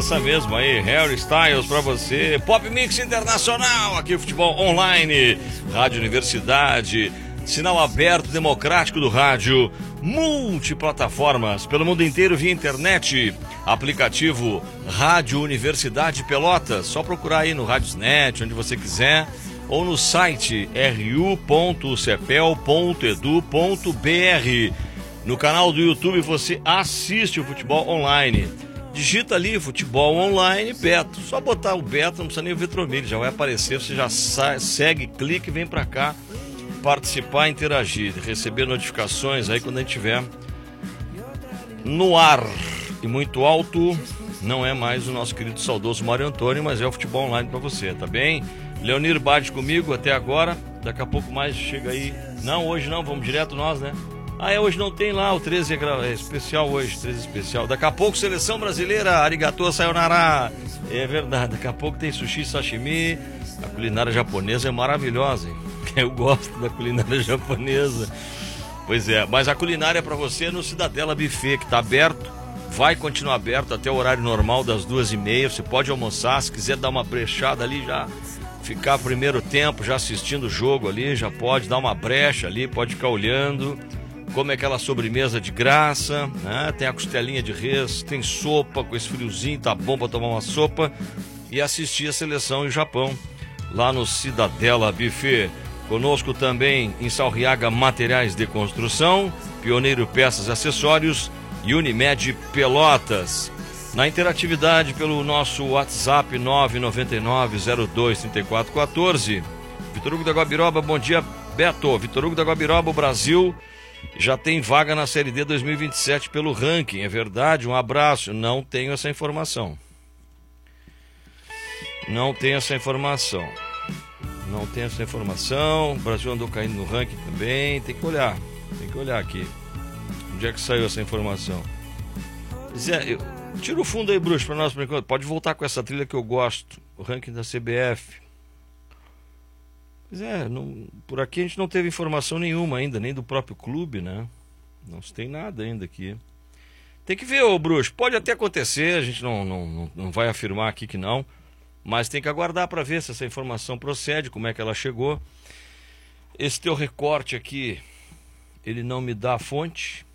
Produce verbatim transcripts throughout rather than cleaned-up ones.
essa mesmo aí, Harry Styles pra você. Pop Mix Internacional, aqui o Futebol Online, Rádio Universidade, sinal aberto democrático do rádio, multiplataformas pelo mundo inteiro via internet, aplicativo Rádio Universidade Pelotas, só procurar aí no Radiosnet, onde você quiser, ou no site r u ponto cepel ponto edu ponto b r. No canal do YouTube você assiste o Futebol Online. Digita ali Futebol Online Beto. Só botar o Beto, não precisa nem o Vitromilho, já vai aparecer, você já sai, segue, clica e vem pra cá participar, interagir, receber notificações aí quando a gente estiver no ar. E muito alto, não é mais o nosso querido saudoso Mário Antônio, mas é o Futebol Online pra você, tá bem? Leonir Bade comigo até agora, daqui a pouco mais chega aí. Não, hoje não, vamos direto nós, né? Ah, é, hoje não tem lá, o treze é especial hoje, treze especial. Daqui a pouco, seleção brasileira, arigatou, sayonara. É verdade, daqui a pouco tem sushi, sashimi. A culinária japonesa é maravilhosa, hein? Eu gosto da culinária japonesa. Pois é, mas a culinária é pra você no Cidadela Buffet, que tá aberto. Vai continuar aberto até o horário normal das duas e meia. Você pode almoçar, se quiser dar uma brechada ali, já ficar primeiro tempo, já assistindo o jogo ali, já pode dar uma brecha ali, pode ficar olhando. Come aquela sobremesa de graça, né? Tem a costelinha de res, tem sopa com esse friozinho, tá bom para tomar uma sopa e assistir a seleção e o Japão lá no Cidadela Buffet. Conosco também em Salriaga Materiais de Construção, Pioneiro Peças e Acessórios e Unimed Pelotas. Na interatividade pelo nosso WhatsApp nove nove nove zero dois três quatro um quatro. Vitor Hugo da Guabiroba, bom dia Beto. Vitor Hugo da Guabiroba, o Brasil já tem vaga na Série D dois mil e vinte e sete pelo ranking, é verdade? Um abraço. Não tenho essa informação. Não tenho essa informação. Não tenho essa informação. O Brasil andou caindo no ranking também. Tem que olhar. Tem que olhar aqui. Onde é que saiu essa informação? Zé, eu... tira o fundo aí, Bruxo, para nós por enquanto. Pode voltar com essa trilha que eu gosto. O ranking da C B F. Pois é, não, por aqui a gente não teve informação nenhuma ainda, nem do próprio clube, né? Não se tem nada ainda aqui. Tem que ver, ô Bruxo, pode até acontecer, a gente não, não, não, não vai afirmar aqui que não, mas tem que aguardar para ver se essa informação procede, como é que ela chegou. Esse teu recorte aqui, ele não me dá a fonte,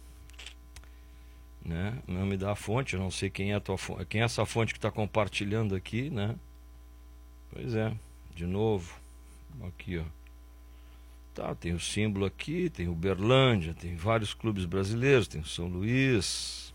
né? Não me dá a fonte, eu não sei quem é, a tua, quem é essa fonte que está compartilhando aqui, né? Pois é, de novo. Aqui, ó. Tá, tem o símbolo aqui, tem o Uberlândia, tem vários clubes brasileiros, tem o São Luís.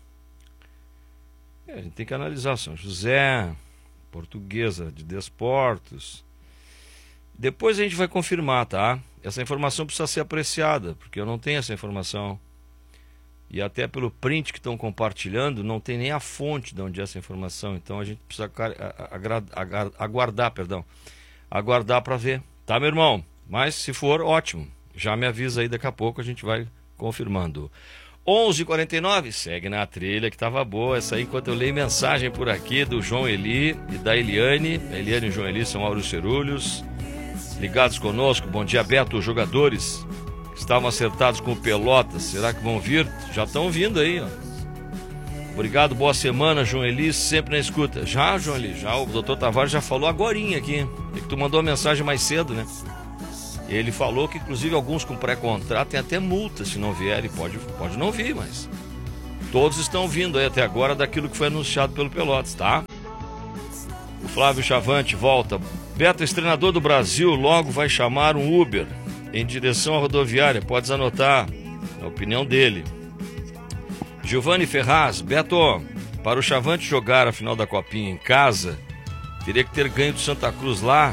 É, a gente tem que analisar São José, Portuguesa de Desportos. Depois a gente vai confirmar, tá? Essa informação precisa ser apreciada, porque eu não tenho essa informação. E até pelo print que estão compartilhando, não tem nem a fonte de onde é essa informação. Então a gente precisa aguardar, perdão, aguardar para ver. Tá, meu irmão? Mas se for, ótimo. Já me avisa aí, daqui a pouco a gente vai confirmando. onze e quarenta e nove, segue na trilha que tava boa. Essa aí, enquanto eu leio mensagem por aqui do João Eli e da Eliane. A Eliane e o João Eli são Mauro Cerulhos. Ligados conosco. Bom dia, Beto. Os jogadores estavam acertados com o Pelotas. Será que vão vir? Já estão vindo aí, ó. Obrigado, boa semana, João Eli, sempre na escuta. Já, João Eli, já, o doutor Tavares já falou agorinha aqui. É que tu mandou a mensagem mais cedo, né? Ele falou que, inclusive, alguns com pré-contrato tem até multa se não vierem. Pode, pode não vir, mas todos estão vindo aí até agora daquilo que foi anunciado pelo Pelotas, tá? O Flávio Chavante volta. Beto, esse treinador do Brasil, logo vai chamar um Uber em direção à rodoviária. Podes anotar a opinião dele. Giovanni Ferraz, Beto, para o Chavante jogar a final da Copinha em casa, teria que ter ganho do Santa Cruz lá.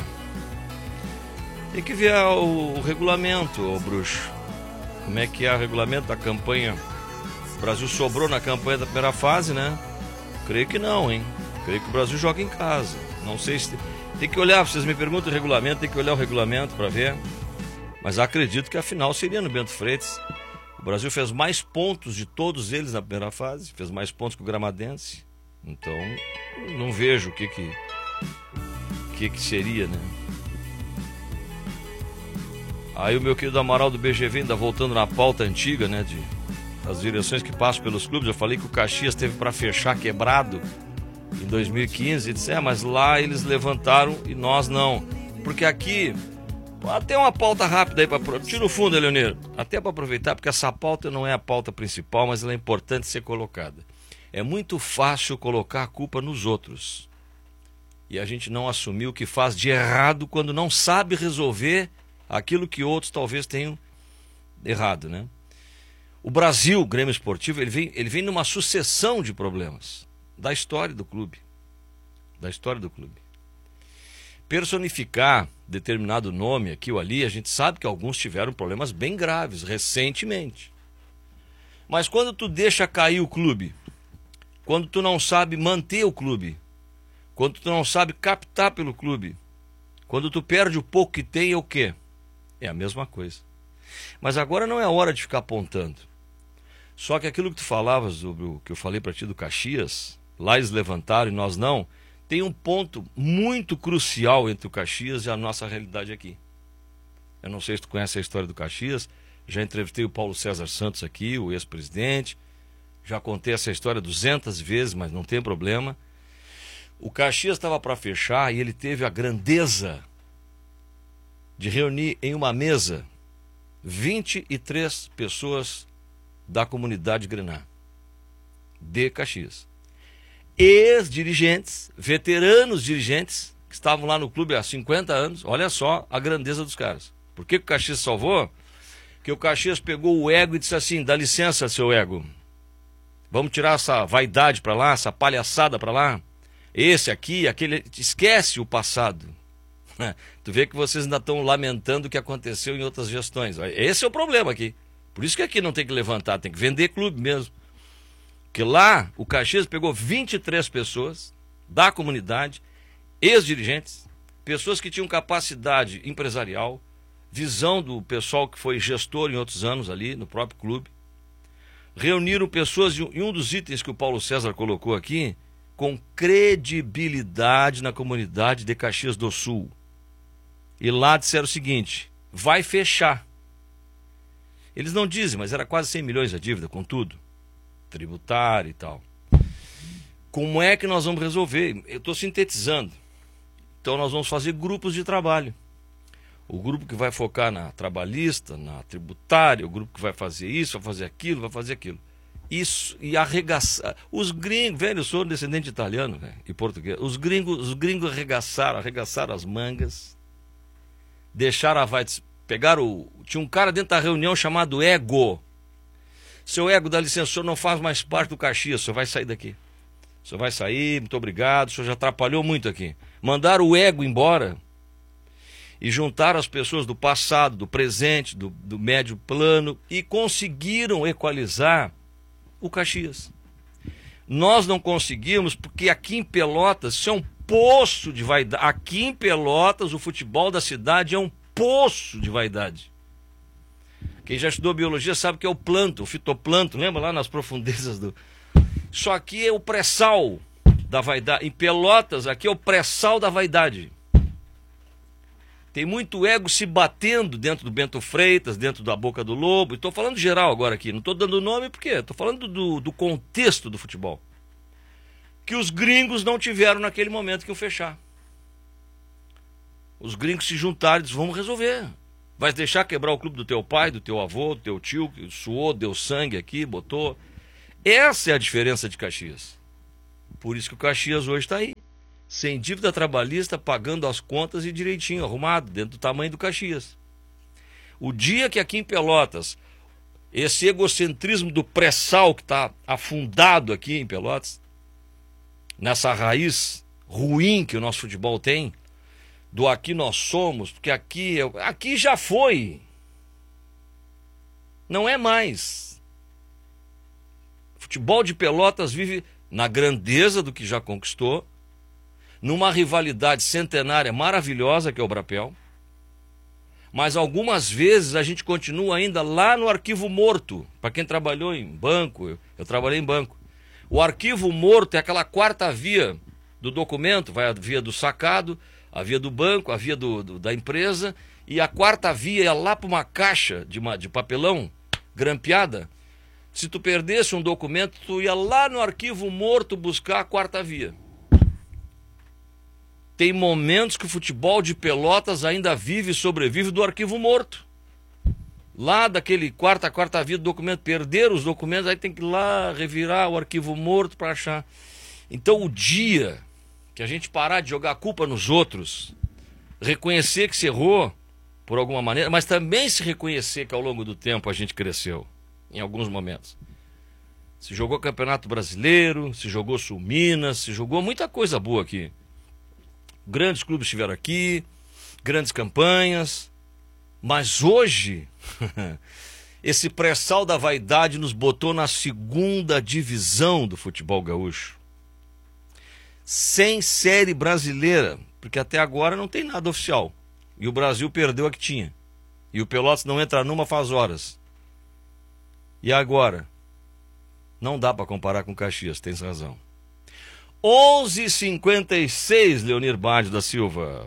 Tem que ver o, o regulamento, ô Bruxo. Como é que é o regulamento da campanha? O Brasil sobrou na campanha da primeira fase, né? Creio que não, hein? Creio que o Brasil joga em casa. Não sei se... Tem, tem que olhar, vocês me perguntam o regulamento, tem que olhar o regulamento para ver. Mas acredito que a final seria no Bento Freitas. O Brasil fez mais pontos de todos eles na primeira fase, fez mais pontos que o Gramadense. Então, não vejo o que que, que, que seria, né? Aí o meu querido Amaral do B G V, ainda voltando na pauta antiga, né, de as direções que passam pelos clubes, eu falei que o Caxias teve para fechar quebrado, em dois mil e quinze, e disse, é, mas lá eles levantaram e nós não. Porque aqui, até uma pauta rápida aí, para tira o fundo, Leonir, até para aproveitar, porque essa pauta não é a pauta principal, mas ela é importante ser colocada. É muito fácil colocar a culpa nos outros. E a gente não assumir o que faz de errado quando não sabe resolver aquilo que outros talvez tenham errado, né? O Brasil, o Grêmio Esportivo, ele vem, ele vem numa sucessão de problemas da história do clube. Da história do clube. Personificar determinado nome aqui ou ali, a gente sabe que alguns tiveram problemas bem graves recentemente. Mas quando tu deixa cair o clube, quando tu não sabe manter o clube, quando tu não sabe captar pelo clube, quando tu perde o pouco que tem, é o quê? É a mesma coisa. Mas agora não é hora de ficar apontando. Só que aquilo que tu falavas, sobre o que eu falei para ti do Caxias, lá eles levantaram e nós não, tem um ponto muito crucial entre o Caxias e a nossa realidade aqui. Eu não sei se tu conhece a história do Caxias, já entrevistei o Paulo César Santos aqui, o ex-presidente, já contei essa história duzentas vezes, mas não tem problema. O Caxias estava para fechar e ele teve a grandeza de reunir em uma mesa vinte e três pessoas da comunidade Grená, de Caxias. Ex-dirigentes, veteranos dirigentes, que estavam lá no clube há cinquenta anos, olha só a grandeza dos caras. Por que o Caxias salvou? Porque o Caxias pegou o ego e disse assim, dá licença, seu ego, vamos tirar essa vaidade para lá, essa palhaçada para lá, esse aqui, aquele, esquece o passado. Tu vê que vocês ainda estão lamentando o que aconteceu em outras gestões. Esse é o problema aqui. Por isso que aqui não tem que levantar, tem que vender clube mesmo. Porque lá o Caxias pegou vinte e três pessoas da comunidade, ex-dirigentes, pessoas que tinham capacidade empresarial, visão do pessoal que foi gestor em outros anos ali no próprio clube. Reuniram pessoas, e um dos itens que o Paulo César colocou aqui, com credibilidade na comunidade de Caxias do Sul. E lá disseram o seguinte, vai fechar. Eles não dizem, mas era quase cem milhões a dívida, com tudo. Tributário e tal. Como é que nós vamos resolver? Eu estou sintetizando. Então nós vamos fazer grupos de trabalho. O grupo que vai focar na trabalhista, na tributária, o grupo que vai fazer isso, vai fazer aquilo, vai fazer aquilo. Isso, e arregaçar. Os gringos, velho, eu sou descendente de italiano, velho, e português. Os gringos, os gringos arregaçaram, arregaçaram as mangas, deixaram a vai, pegaram o. Tinha um cara dentro da reunião chamado Ego. Seu Ego, dá licença, o senhor não faz mais parte do Caxias, o senhor vai sair daqui. O senhor vai sair, muito obrigado, o senhor já atrapalhou muito aqui. Mandaram o Ego embora e juntaram as pessoas do passado, do presente, do, do médio plano e conseguiram equalizar o Caxias. Nós não conseguimos porque aqui em Pelotas isso é um poço de vaidade. Aqui em Pelotas o futebol da cidade é um poço de vaidade. Quem já estudou biologia sabe que é o planto, o fitoplâncton, lembra lá nas profundezas do... Isso aqui é o pré-sal da vaidade. Em Pelotas aqui é o pré-sal da vaidade. Tem muito ego se batendo dentro do Bento Freitas, dentro da Boca do Lobo. Estou falando geral agora aqui, não estou dando nome porque estou falando do, do contexto do futebol. Que os gringos não tiveram naquele momento que iam fechar. Os gringos se juntaram e disseram, vamos resolver. Vai deixar quebrar o clube do teu pai, do teu avô, do teu tio, que suou, deu sangue aqui, botou. Essa é a diferença de Caxias. Por isso que o Caxias hoje está aí. Sem dívida trabalhista, pagando as contas e direitinho, arrumado, dentro do tamanho do Caxias. O dia que aqui em Pelotas, esse egocentrismo do pré-sal que está afundado aqui em Pelotas, nessa raiz ruim que o nosso futebol tem, do aqui nós somos, porque aqui, aqui já foi. Não é mais. O futebol de Pelotas vive na grandeza do que já conquistou, numa rivalidade centenária maravilhosa que é o Brapel, mas algumas vezes a gente continua ainda lá no arquivo morto. Para quem trabalhou em banco, eu, eu trabalhei em banco. O arquivo morto é aquela quarta via do documento, vai a via do sacado, a via do banco, a via do, do, da empresa, e a quarta via é lá para uma caixa de, uma, de papelão grampeada. Se tu perdesse um documento, tu ia lá no arquivo morto buscar a quarta via. tem momentos que o futebol de Pelotas ainda vive e sobrevive do arquivo morto. Lá daquele quarta, quarta vida do documento, perderam os documentos, aí tem que ir lá revirar o arquivo morto para achar. Então o dia que a gente parar de jogar a culpa nos outros, reconhecer que se errou por alguma maneira, mas também se reconhecer que ao longo do tempo a gente cresceu, em alguns momentos. Se jogou Campeonato Brasileiro, se jogou Sul Minas, se jogou muita coisa boa aqui. Grandes clubes estiveram aqui, grandes campanhas, mas hoje esse pré-sal da vaidade nos botou na segunda divisão do futebol gaúcho. Sem série brasileira, porque até agora não tem nada oficial. E o Brasil perdeu a que tinha. E o Pelotas não entra numa faz horas. E agora? Não dá para comparar com Caxias, tens razão. onze e cinquenta e seis, Leonir Bade da Silva.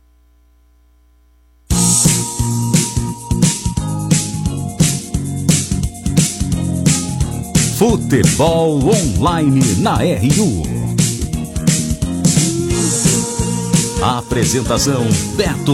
Futebol Online na R U. Apresentação Beto